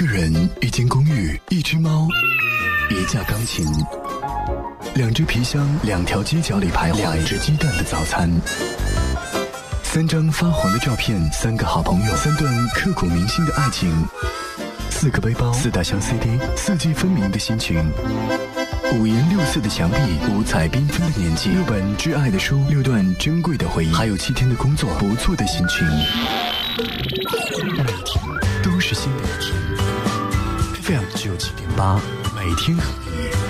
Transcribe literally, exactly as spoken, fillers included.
一个人，一间公寓，一只猫，一架钢琴，两只皮箱，两条街角里徘徊，两只鸡蛋的早餐，三张发黄的照片，三个好朋友，三段刻骨铭心的爱情，四个背包，四大箱 C D， 四季分明的心情，五颜六色的墙壁，五彩缤纷的年纪，六本挚爱的书，六段珍贵的回忆，还有七天的工作，不错的心情。每天都是新的一天。F M 九七点八，每天和你。